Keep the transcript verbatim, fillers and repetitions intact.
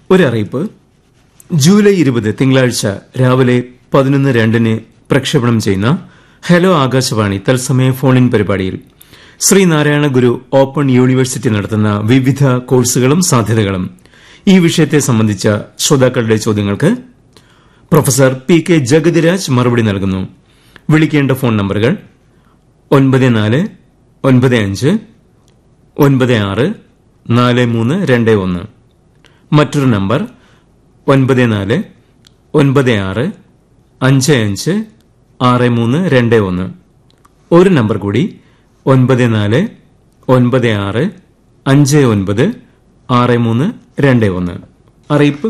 ഒരറിയിപ്പ്. July ഇരുപത് തിങ്കളാഴ്ച രാവിലെ പതിനൊന്ന് രണ്ടിന് പ്രക്ഷേപണം ചെയ്യുന്ന ഹലോ ആകാശവാണി തത്സമയ ഫോൺ-ഇൻ പരിപാടിയിൽ ശ്രീനാരായണ ഗുരു ഓപ്പൺ യൂണിവേഴ്സിറ്റി നടത്തുന്ന വിവിധ കോഴ്സുകളും സാധ്യതകളും ഈ വിഷയത്തെ സംബന്ധിച്ച ശ്രോതാക്കളുടെ ചോദ്യങ്ങൾക്ക് പ്രൊഫസർ പി കെ ജഗതിരാജ് മറുപടി നൽകുന്നു. വിളിക്കേണ്ട ഫോൺ നമ്പറുകൾ ഒൻപത് നാല് ഒൻപത് അഞ്ച് ഒൻപത് ആറ് നാല് മൂന്ന് രണ്ട് ഒന്ന്. മറ്റൊരു നമ്പർ ഒൻപത് നാല് ഒൻപത് ആറ് അഞ്ച് അഞ്ച് ആറ് മൂന്ന് രണ്ട് ഒന്ന്. ഒരു നമ്പർ കൂടി ഒൻപത് നാല് ഒൻപത് ആറ് അഞ്ച് ഒൻപത് ആറ് മൂന്ന് രണ്ട് ഒന്ന്. അറിയിപ്പ്